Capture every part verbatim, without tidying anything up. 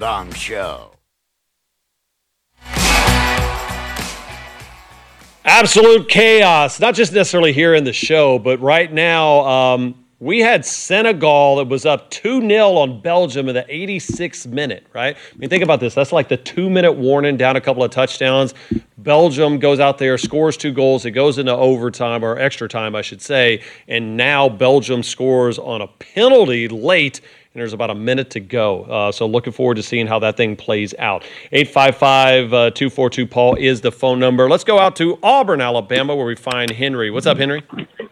Bong Show. Absolute chaos, not just necessarily here in the show, but right now um, we had Senegal that was up two nil on Belgium in the eighty-sixth minute, right? I mean, think about this. That's like the two-minute warning, down a couple of touchdowns. Belgium goes out there, scores two goals. It goes into overtime, or extra time, I should say, and now Belgium scores on a penalty late, and there's about a minute to go. Uh, so looking forward to seeing how that thing plays out. eight five five, two four two, Paul is the phone number. Let's go out to Auburn, Alabama, where we find Henry. What's up, Henry?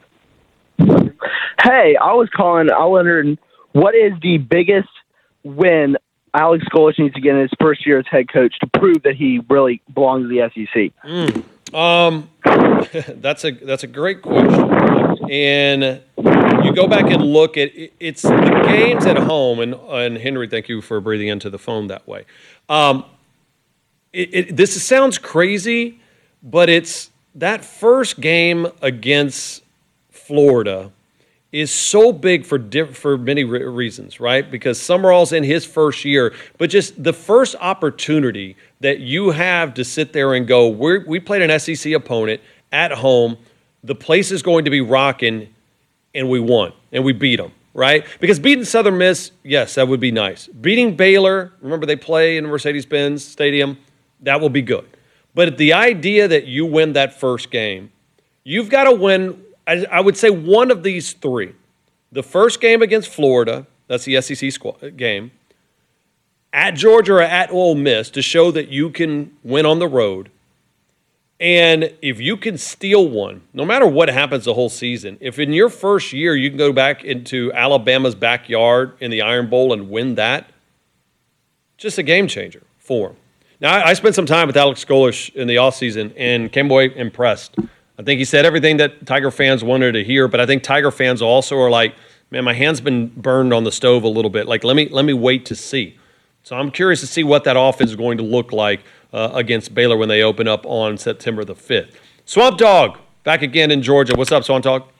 Hey, I was calling, I wondered, what is the biggest win Alex Golesh needs to get in his first year as head coach to prove that he really belongs to the S E C? Mm. Um, that's a that's a great question. And you go back and look at it, it's the games at home, and and Henry, thank you for breathing into the phone that way. Um, it, it, this sounds crazy, but it's that first game against Florida is so big for diff- for many re- reasons, right? Because Summerall's in his first year, but just the first opportunity that you have to sit there and go, We're, we played an S E C opponent at home, the place is going to be rocking, and we won, and we beat them, right? Because beating Southern Miss, yes, that would be nice. Beating Baylor, remember they play in Mercedes-Benz Stadium, that will be good. But the idea that you win that first game, you've got to win, I, I would say, one of these three. The first game against Florida, that's the S E C squad, game, at Georgia or at Ole Miss to show that you can win on the road. And if you can steal one, no matter what happens the whole season, if in your first year you can go back into Alabama's backyard in the Iron Bowl and win that, just a game changer for him. Now, I, I spent some time with Alex Golesh in the offseason and came away impressed. I think he said everything that Tiger fans wanted to hear, but I think Tiger fans also are like, man, my hand's been burned on the stove a little bit. Like, let me let me wait to see. So I'm curious to see what that offense is going to look like uh, against Baylor when they open up on September the fifth. Swamp Dog, back again in Georgia. What's up, Swamp Dog?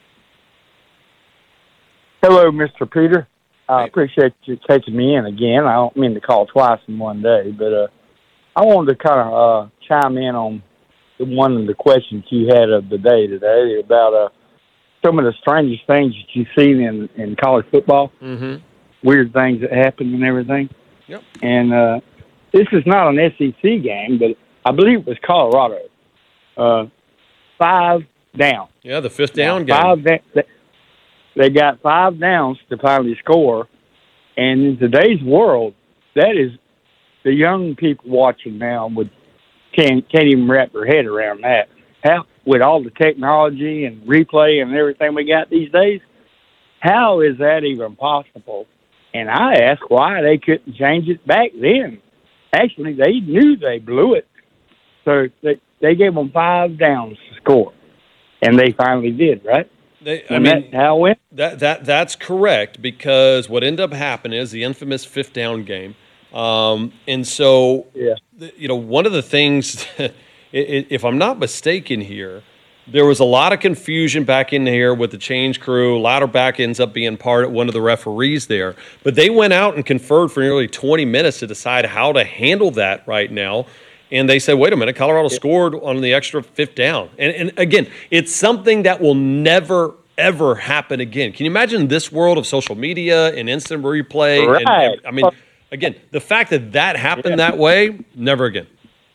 Hello, Mister Peter. I hey. appreciate you taking me in again. I don't mean to call twice in one day, but uh, I wanted to kind of uh, chime in on one of the questions you had of the day today about uh, some of the strangest things that you've seen in, in college football, mm-hmm. weird things that happen and everything. Yep. And uh, this is not an S E C game, but I believe it was Colorado. Uh, five down. Yeah, the fifth down now, five game. Da- they got five downs to finally score. And in today's world, that is the young people watching now would Can't, can't even wrap their head around that. How, with all the technology and replay and everything we got these days, how is that even possible? And I ask why they couldn't change it back then. Actually, they knew they blew it. So they, they gave them five downs to score. And they finally did, right? They, I and mean, that, how it went? That, that, that's correct, because what ended up happening is the infamous fifth down game. Um, and so, yeah. you know, one of the things, if I'm not mistaken here, there was a lot of confusion back in here with the change crew. Louderback ends up being part of one of the referees there. But they went out and conferred for nearly twenty minutes to decide how to handle that right now. And they said, wait a minute, Colorado yeah. scored on the extra fifth down. And, and again, it's something that will never, ever happen again. Can you imagine this world of social media and instant replay? Right. And, and, I mean, again, the fact that that happened yeah. that way, never again.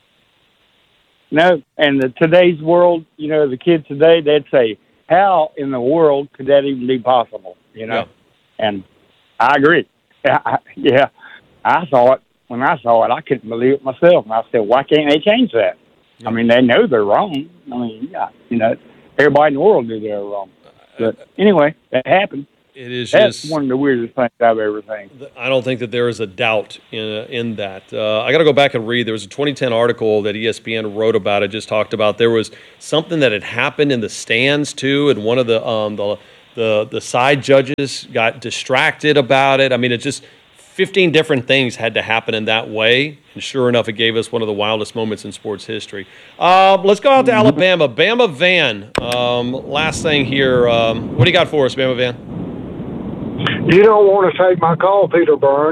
No, and the, today's world, you know, the kids today, they'd say, how in the world could that even be possible, you know? Yeah. And I agree. I, yeah, I saw it. When I saw it, I couldn't believe it myself. And I said, why can't they change that? Yeah. I mean, they know they're wrong. I mean, yeah, you know, everybody in the world knew they were wrong. But anyway, that happened. It is That's just one of the weirdest things I've ever seen. I don't think that there is a doubt in in that. Uh, I got to go back and read. There was a twenty ten article that E S P N wrote about it. Just talked about there was something that had happened in the stands too, and one of the um, the the the side judges got distracted about it. I mean, it just fifteen different things had to happen in that way, and sure enough, it gave us one of the wildest moments in sports history. Uh, let's go out to Alabama. Bama Van. Um, last thing here. Um, what do you got for us, Bama Van? You don't want to take my call, Peter Burns.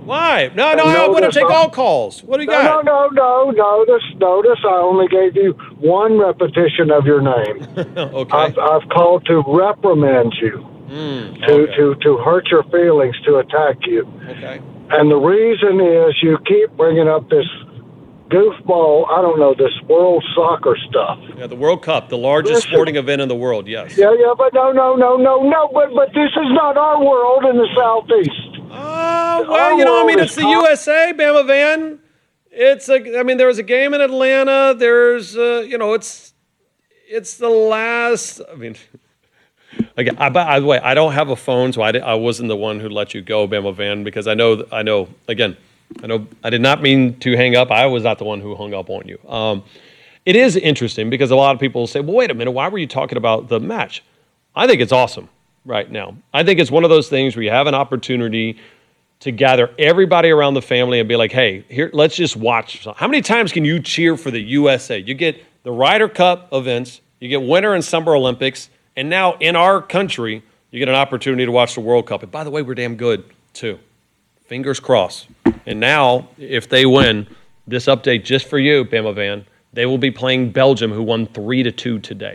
Why? No, no, I want to take all calls. What do you no, got? No, no, no, notice, notice I only gave you one repetition of your name. Okay. I've, I've called to reprimand you, Mm, to, okay. to, to hurt your feelings, to attack you. Okay. And the reason is you keep bringing up this goofball, I don't know, this world soccer stuff. Yeah, the World Cup, the largest Listen. sporting event in the world, yes. Yeah, yeah, but no, no, no, no, no, but, but this is not our world in the Southeast. Oh, well, you know, I mean, it's the U S A, Bama Van. It's a, I mean, there was a game in Atlanta. There's, uh, you know, it's, it's the last, I mean, again, I, by the way, I don't have a phone, so I, I wasn't the one who let you go, Bama Van, because I know, I know, again, I know I did not mean to hang up. I was not the one who hung up on you. Um, it is interesting because a lot of people say, well, wait a minute, why were you talking about the match? I think it's awesome right now. I think it's one of those things where you have an opportunity to gather everybody around the family and be like, hey, here, let's just watch. How many times can you cheer for the U S A? You get the Ryder Cup events, you get Winter and Summer Olympics, and now in our country, you get an opportunity to watch the World Cup. And by the way, we're damn good, too. Fingers crossed. And now, if they win, this update just for you, Bama Van, they will be playing Belgium, who won three to two today.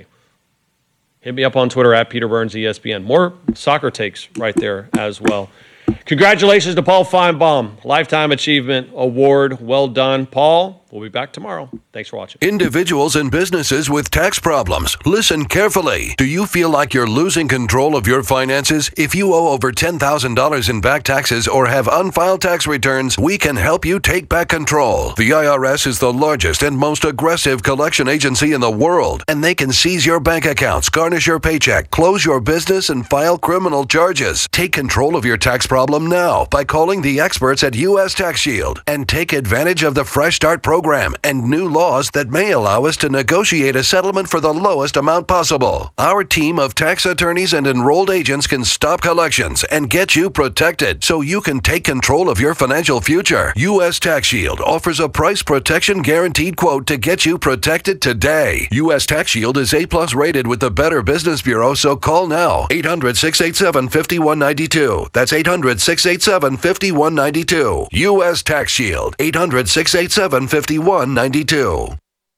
Hit me up on Twitter at Peter Burns E S P N. More soccer takes right there as well. Congratulations to Paul Feinbaum, Lifetime Achievement Award. Well done, Paul. We'll be back tomorrow. Thanks for watching. Individuals and businesses with tax problems, listen carefully. Do you feel like you're losing control of your finances? If you owe over ten thousand dollars in back taxes or have unfiled tax returns, we can help you take back control. The I R S is the largest and most aggressive collection agency in the world, and they can seize your bank accounts, garnish your paycheck, close your business, and file criminal charges. Take control of your tax problem now by calling the experts at U S Tax Shield and take advantage of the Fresh Start program and new laws that may allow us to negotiate a settlement for the lowest amount possible. Our team of tax attorneys and enrolled agents can stop collections and get you protected so you can take control of your financial future. U S Tax Shield offers a price protection guaranteed quote to get you protected today. U S Tax Shield is A plus rated with the Better Business Bureau, so call now. eight hundred, six eight seven, five one nine two. That's eight hundred, six eight seven, five one nine two. U S Tax Shield. eight hundred, six eight seven, five one nine two.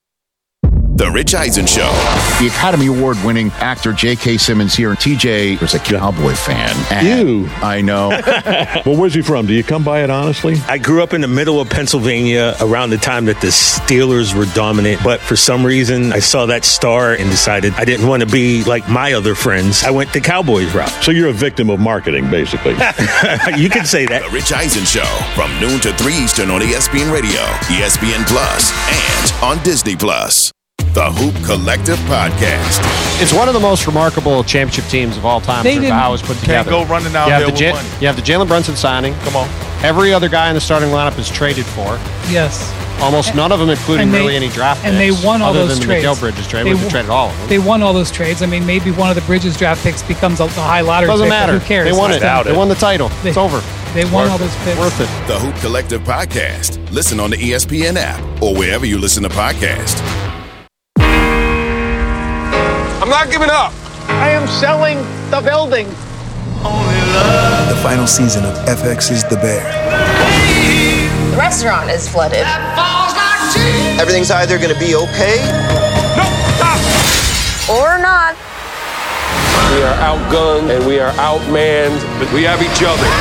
The Rich Eisen Show. The Academy Award winning actor J K. Simmons here. T J was a Cowboy fan. You. I know. Well, where's he from? Do you come by it honestly? I grew up in the middle of Pennsylvania around the time that the Steelers were dominant. But for some reason, I saw that star and decided I didn't want to be like my other friends. I went the Cowboys route. So you're a victim of marketing, basically. You can say that. The Rich Eisen Show from noon to three Eastern on E S P N Radio, E S P N Plus, and on Disney Plus. The Hoop Collective Podcast. It's one of the most remarkable championship teams of all time. They for didn't, how it was put can't together. go running out you have there the with J- money. You have the Jalen Brunson signing. Come on. Every other guy in the starting lineup is traded for. Yes. Almost And- none of them, including and they- really any draft and picks. they won all other those than trades. the Mikal Bridges trade. They We've w- traded all of them. They won all those trades. I mean, maybe one of the Bridges draft picks becomes a, a high lottery Doesn't pick, but matter. Who cares? They won It's it. done. They won the title. They- it's over. They won Worth all it. those picks. Worth it. The Hoop Collective Podcast. Listen on the E S P N app or wherever you listen to podcasts. I'm not giving up. I am selling the building. The final season of F X's The Bear. The restaurant is flooded. Everything's either going to be okay Or not. We are outgunned and we are outmanned, but we have each other.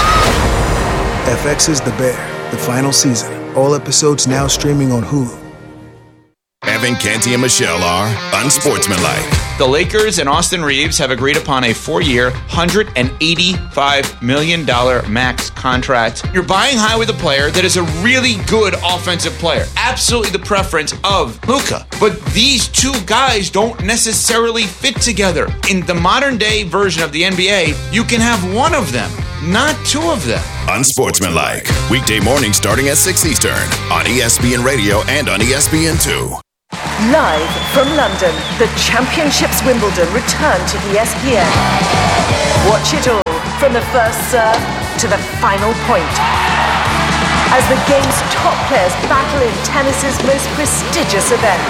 F X's The Bear, the final season. All episodes now streaming on Hulu. Evan Canty and Michelle are unsportsmanlike. The Lakers and Austin Reeves have agreed upon a four-year, one hundred eighty-five million dollars max contract. You're buying high with a player that is a really good offensive player. Absolutely the preference of Luka. But these two guys don't necessarily fit together. In the modern-day version of the N B A, you can have one of them, not two of them. Unsportsmanlike. Weekday morning starting at six Eastern on E S P N Radio and on E S P N two. Live from London, the Championships Wimbledon return to E S P N. Watch it all from the first serve to the final point. As the game's top players battle in tennis's most prestigious event.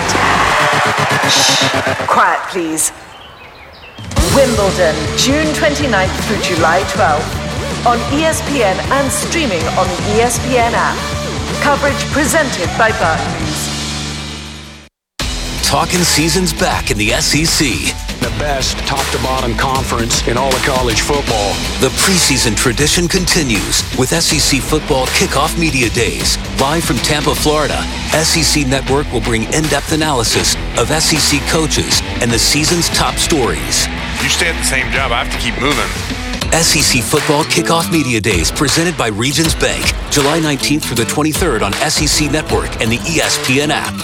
Shh, quiet please. Wimbledon, June twenty-ninth through July twelfth. on E S P N and streaming on the E S P N app. Coverage presented by Barclays. Talking season's back in the S E C. The best top-to-bottom conference in all of college football. The preseason tradition continues with S E C Football Kickoff Media Days. Live from Tampa, Florida, S E C Network will bring in-depth analysis of S E C coaches and the season's top stories. You stay at the same job, I have to keep moving. S E C Football Kickoff Media Days presented by Regions Bank. July nineteenth through the twenty-third on S E C Network and the E S P N app.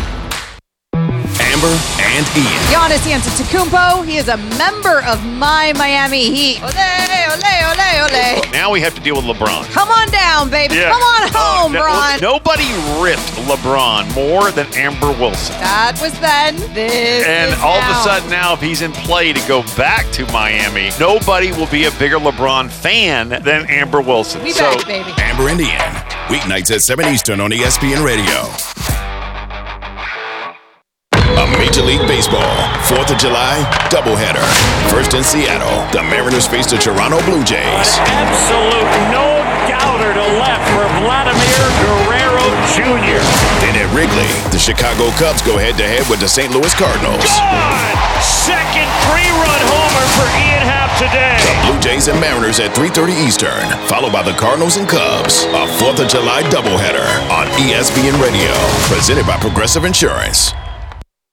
Amber and Ian. Giannis Antetokounmpo, he is a member of my Miami Heat. Ole, ole, ole, ole. Now we have to deal with LeBron. Come on down, baby. Yeah. Come on home, uh, Bron. no, Nobody ripped LeBron more than Amber Wilson. That was then. This And is all now. of a sudden now, if he's in play to go back to Miami, nobody will be a bigger LeBron fan than Amber Wilson. We so, back, baby. Amber and Ian. Weeknights at seven Eastern on E S P N Radio. A Major League Baseball fourth of July doubleheader. First in Seattle, the Mariners face the Toronto Blue Jays. Absolute no doubter to left for Vladimir Guerrero Junior Then at Wrigley, the Chicago Cubs go head-to-head with the Saint Louis Cardinals. Gone! Second three-run homer for Ian Happ today. The Blue Jays and Mariners at three thirty Eastern, followed by the Cardinals and Cubs. A fourth of July doubleheader on E S P N Radio, presented by Progressive Insurance.